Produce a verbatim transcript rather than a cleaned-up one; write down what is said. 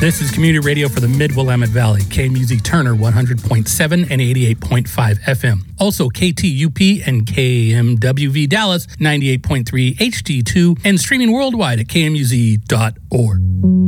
This is community radio for the Mid-Willamette Valley, K M U Z Turner one hundred point seven and eighty-eight point five F M. Also K T U P and K M W V Dallas ninety-eight point three H D two and streaming worldwide at K M U Z dot org.